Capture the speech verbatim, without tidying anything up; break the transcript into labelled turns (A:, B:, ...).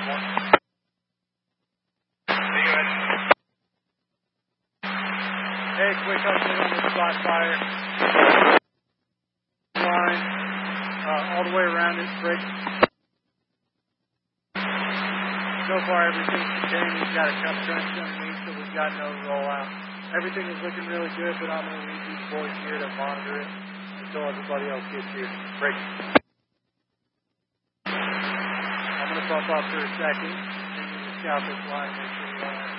A: one. Hey, quick update on the spot fire. Line, uh, all the way around it, break. So far, everything's contained. We've got a cup trench underneath, so we've got no rollout. Everything is looking really good, but I'm going to leave these boys here to monitor it until everybody else gets here. Break. I'm going to bump up for a second, continue to scout this line, make sure we don't have